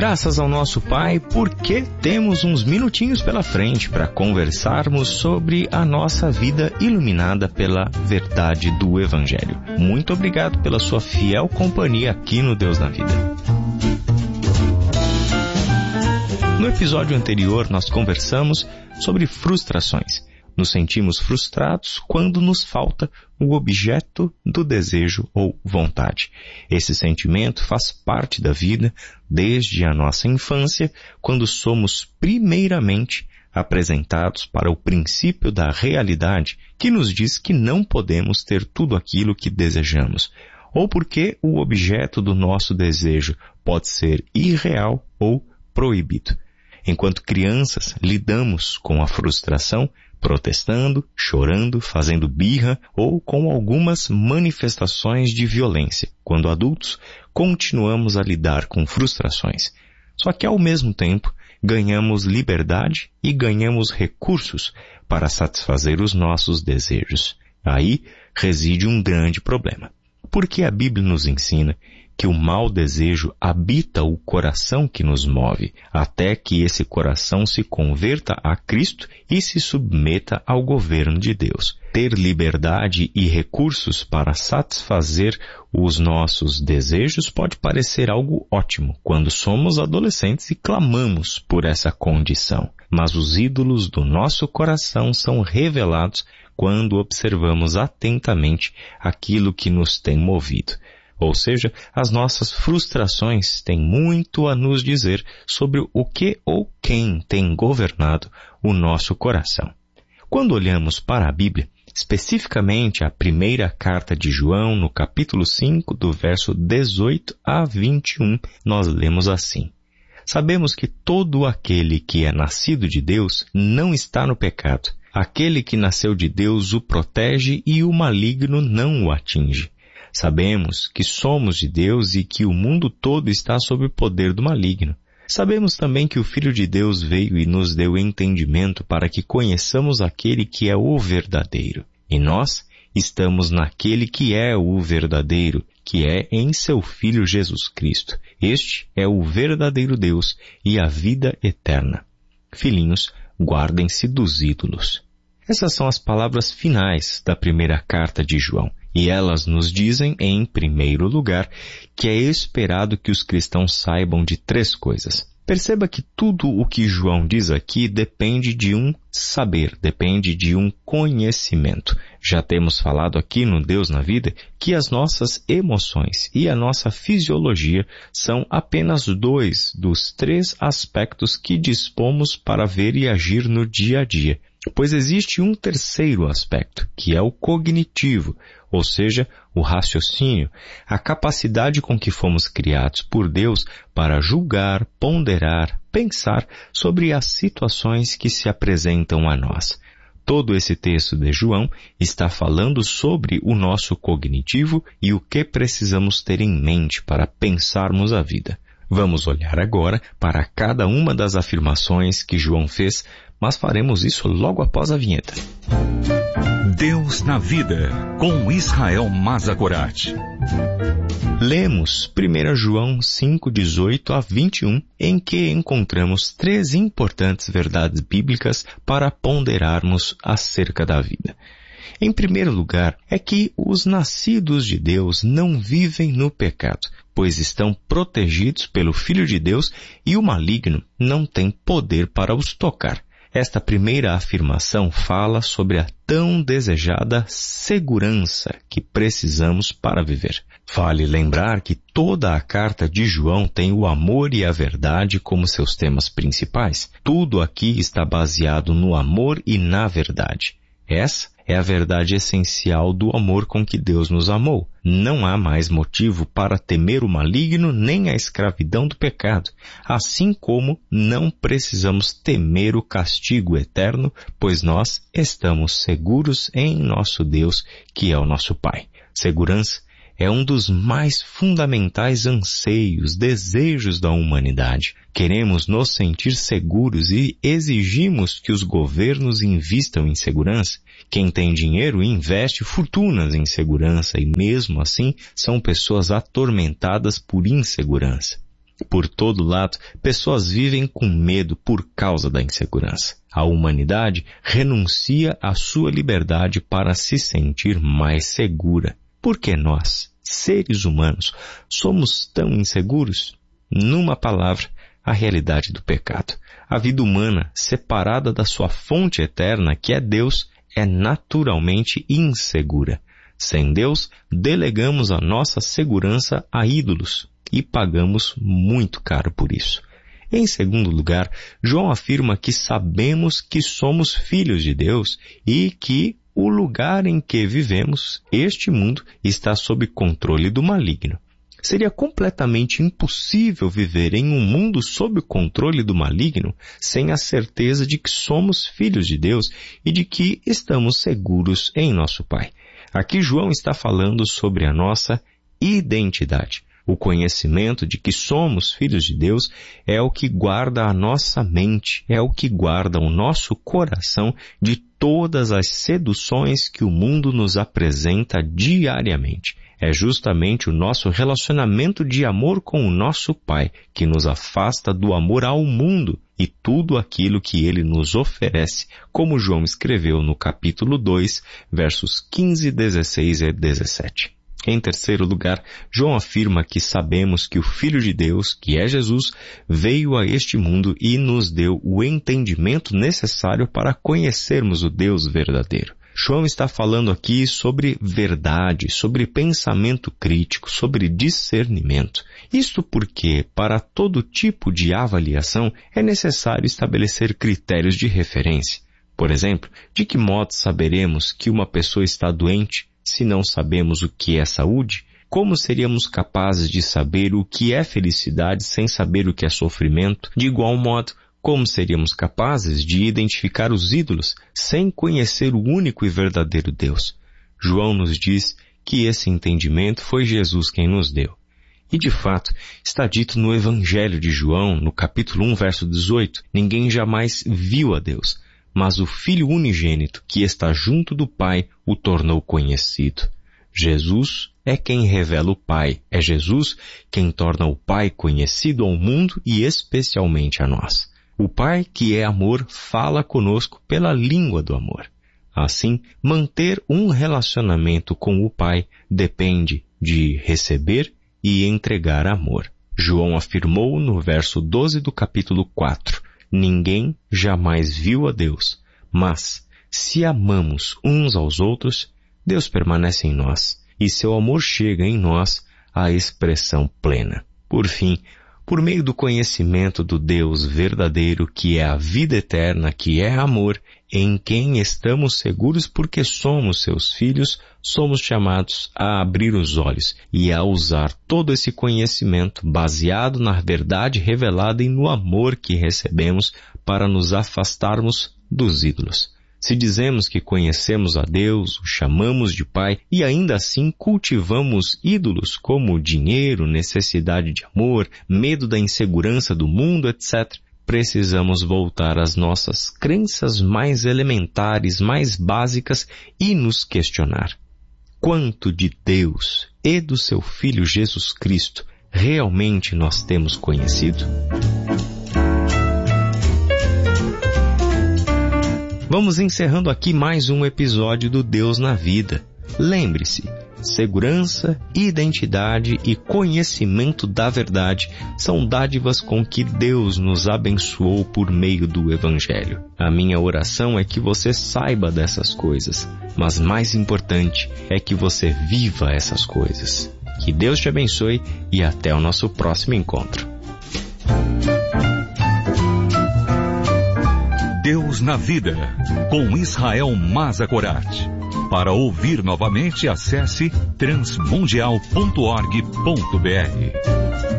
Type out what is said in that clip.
Graças ao nosso Pai, porque temos uns minutinhos pela frente para conversarmos sobre a nossa vida iluminada pela verdade do Evangelho. Muito obrigado pela sua fiel companhia aqui no Deus na Vida. No episódio anterior, nós conversamos sobre frustrações. Nos sentimos frustrados quando nos falta o objeto do desejo ou vontade. Esse sentimento faz parte da vida desde a nossa infância, quando somos primeiramente apresentados para o princípio da realidade que nos diz que não podemos ter tudo aquilo que desejamos, ou porque o objeto do nosso desejo pode ser irreal ou proibido. Enquanto crianças, lidamos com a frustração protestando, chorando, fazendo birra ou com algumas manifestações de violência. Quando adultos, continuamos a lidar com frustrações. Só que ao mesmo tempo, ganhamos liberdade e ganhamos recursos para satisfazer os nossos desejos. Aí reside um grande problema. Porque a Bíblia nos ensina que o mau desejo habita o coração que nos move, até que esse coração se converta a Cristo e se submeta ao governo de Deus. Ter liberdade e recursos para satisfazer os nossos desejos pode parecer algo ótimo quando somos adolescentes e clamamos por essa condição. Mas os ídolos do nosso coração são revelados quando observamos atentamente aquilo que nos tem movido. Ou seja, as nossas frustrações têm muito a nos dizer sobre o que ou quem tem governado o nosso coração. Quando olhamos para a Bíblia, especificamente a primeira carta de João, no capítulo 5, do verso 18 a 21, nós lemos assim: Sabemos que todo aquele que é nascido de Deus não está no pecado. Aquele que nasceu de Deus o protege e o maligno não o atinge. Sabemos que somos de Deus e que o mundo todo está sob o poder do maligno. Sabemos também que o Filho de Deus veio e nos deu entendimento para que conheçamos aquele que é o verdadeiro. E nós estamos naquele que é o verdadeiro, que é em seu Filho Jesus Cristo. Este é o verdadeiro Deus e a vida eterna. Filhinhos, guardem-se dos ídolos. Essas são as palavras finais da primeira carta de João. E elas nos dizem, em primeiro lugar, que é esperado que os cristãos saibam de 3 coisas. Perceba que tudo o que João diz aqui depende de um saber, depende de um conhecimento. Já temos falado aqui no Deus na Vida que as nossas emoções e a nossa fisiologia são apenas 2 dos 3 aspectos que dispomos para ver e agir no dia a dia. Pois existe um terceiro aspecto, que é o cognitivo, ou seja, o raciocínio, a capacidade com que fomos criados por Deus para julgar, ponderar, pensar sobre as situações que se apresentam a nós. Todo esse texto de João está falando sobre o nosso cognitivo e o que precisamos ter em mente para pensarmos a vida. Vamos olhar agora para cada uma das afirmações que João fez, mas faremos isso logo após a vinheta. Deus na Vida, com Israel Mazakorati. Lemos 1 João 5, 18 a 21, em que encontramos 3 importantes verdades bíblicas para ponderarmos acerca da vida. Em primeiro lugar, é que os nascidos de Deus não vivem no pecado, pois estão protegidos pelo Filho de Deus e o maligno não tem poder para os tocar. Esta primeira afirmação fala sobre a tão desejada segurança que precisamos para viver. Vale lembrar que toda a carta de João tem o amor e a verdade como seus temas principais. Tudo aqui está baseado no amor e na verdade. Essa é a verdade essencial do amor com que Deus nos amou. Não há mais motivo para temer o maligno nem a escravidão do pecado, assim como não precisamos temer o castigo eterno, pois nós estamos seguros em nosso Deus, que é o nosso Pai. Segurança é um dos mais fundamentais anseios, desejos da humanidade. Queremos nos sentir seguros e exigimos que os governos invistam em segurança. Quem tem dinheiro investe fortunas em segurança e mesmo assim são pessoas atormentadas por insegurança. Por todo lado, pessoas vivem com medo por causa da insegurança. A humanidade renuncia à sua liberdade para se sentir mais segura. Por que nós, seres humanos, somos tão inseguros? Numa palavra, a realidade do pecado. A vida humana, separada da sua fonte eterna, que é Deus, é naturalmente insegura. Sem Deus, delegamos a nossa segurança a ídolos e pagamos muito caro por isso. Em segundo lugar, João afirma que sabemos que somos filhos de Deus e que o lugar em que vivemos, este mundo, está sob controle do maligno. Seria completamente impossível viver em um mundo sob o controle do maligno sem a certeza de que somos filhos de Deus e de que estamos seguros em nosso Pai. Aqui João está falando sobre a nossa identidade. O conhecimento de que somos filhos de Deus é o que guarda a nossa mente, é o que guarda o nosso coração de todas as seduções que o mundo nos apresenta diariamente. É justamente o nosso relacionamento de amor com o nosso Pai que nos afasta do amor ao mundo e tudo aquilo que Ele nos oferece, como João escreveu no capítulo 2, versos 15, 16 e 17. Em terceiro lugar, João afirma que sabemos que o Filho de Deus, que é Jesus, veio a este mundo e nos deu o entendimento necessário para conhecermos o Deus verdadeiro. João está falando aqui sobre verdade, sobre pensamento crítico, sobre discernimento. Isto porque, para todo tipo de avaliação, é necessário estabelecer critérios de referência. Por exemplo, de que modo saberemos que uma pessoa está doente se não sabemos o que é saúde? Como seríamos capazes de saber o que é felicidade sem saber o que é sofrimento? De igual modo, como seríamos capazes de identificar os ídolos sem conhecer o único e verdadeiro Deus? João nos diz que esse entendimento foi Jesus quem nos deu. E de fato, está dito no Evangelho de João, no capítulo 1, verso 18, ninguém jamais viu a Deus, mas o Filho unigênito que está junto do Pai o tornou conhecido. Jesus é quem revela o Pai, é Jesus quem torna o Pai conhecido ao mundo e especialmente a nós. O Pai, que é amor, fala conosco pela língua do amor. Assim, manter um relacionamento com o Pai depende de receber e entregar amor. João afirmou no verso 12 do capítulo 4, ninguém jamais viu a Deus, mas se amamos uns aos outros, Deus permanece em nós e seu amor chega em nós à expressão plena. Por fim, por meio do conhecimento do Deus verdadeiro, que é a vida eterna, que é amor, em quem estamos seguros porque somos seus filhos, somos chamados a abrir os olhos e a usar todo esse conhecimento baseado na verdade revelada e no amor que recebemos para nos afastarmos dos ídolos. Se dizemos que conhecemos a Deus, o chamamos de Pai e ainda assim cultivamos ídolos como dinheiro, necessidade de amor, medo da insegurança do mundo, etc., precisamos voltar às nossas crenças mais elementares, mais básicas e nos questionar: quanto de Deus e do seu Filho Jesus Cristo realmente nós temos conhecido? Vamos encerrando aqui mais um episódio do Deus na Vida. Lembre-se, segurança, identidade e conhecimento da verdade são dádivas com que Deus nos abençoou por meio do Evangelho. A minha oração é que você saiba dessas coisas, mas mais importante é que você viva essas coisas. Que Deus te abençoe e até o nosso próximo encontro. Deus na Vida, com Israel Mazakorati. Para ouvir novamente, acesse transmundial.org.br.